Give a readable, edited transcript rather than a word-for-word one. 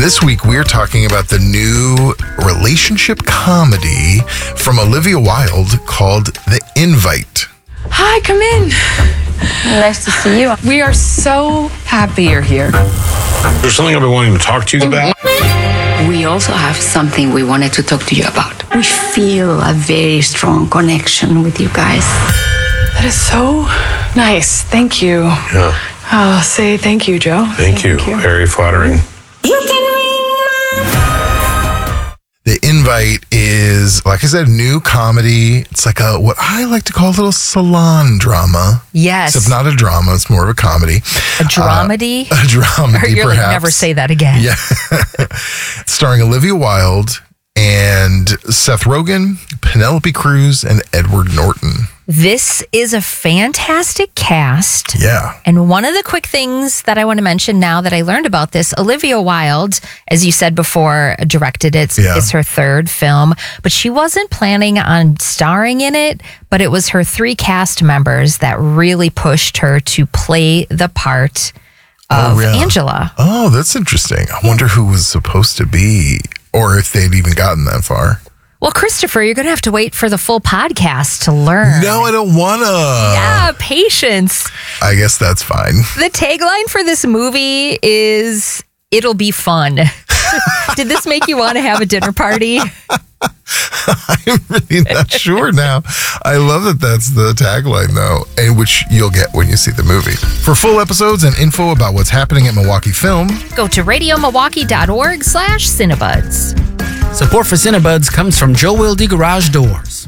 This week, we're talking about the new relationship comedy from Olivia Wilde called The Invite. Hi, come in. Nice to see you. We are so happy you're here. There's something I've been wanting to talk to you about. We also have something we wanted to talk to you about. We feel a very strong connection with you guys. That is so nice. Thank you. Yeah. I'll say thank you, Joe. Thank you. Very flattering. The Invite is, like I said, new comedy. It's like what I like to call a little salon drama. Yes. Except not a drama. It's more of a comedy. A dramedy? A dramedy, or you're perhaps. Like, never say that again. Yeah. Starring Olivia Wilde and Seth Rogen, Penelope Cruz, and Edward Norton. This is a fantastic cast. Yeah. And one of the quick things that I want to mention now that I learned about this, Olivia Wilde, as you said before, directed it. Yeah. It's her third film, but she wasn't planning on starring in it, but it was her 3 cast members that really pushed her to play the part of Angela. Oh, that's interesting. I wonder who was supposed to be, or if they'd even gotten that far. Well, Christopher, you're going to have to wait for the full podcast to learn. No, I don't want to. Yeah, patience. I guess that's fine. The tagline for this movie is, "It'll be fun." Did this make you want to have a dinner party? I'm really not sure now. I love that that's the tagline, though, and which you'll get when you see the movie. For full episodes and info about what's happening at Milwaukee Film, go to radiomilwaukee.org/Cinebuds. Support for Cinebuds comes from Joe Wilde Garage Doors.